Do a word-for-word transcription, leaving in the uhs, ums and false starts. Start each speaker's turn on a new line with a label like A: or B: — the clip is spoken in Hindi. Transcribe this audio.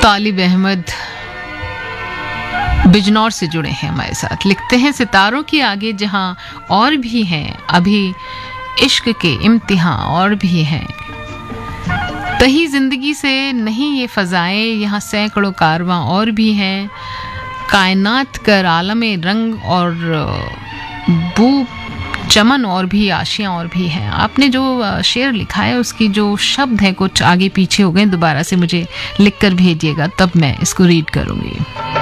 A: तालिब अहमद बिजनौर से जुड़े हैं हमारे साथ। लिखते हैं, सितारों के आगे जहां और भी हैं, अभी इश्क के इम्तिहान और भी हैं। तही जिंदगी से नहीं ये फ़ज़ाएं, यहाँ सैकड़ों कारवां और भी हैं। कायनात कर आलमे रंग और बू चमन और भी, आशियाँ और भी हैं। आपने जो शेर लिखा है उसकी जो शब्द हैं कुछ आगे पीछे हो गए, दोबारा से मुझे लिख कर भेजिएगा, तब मैं इसको रीड करूँगी।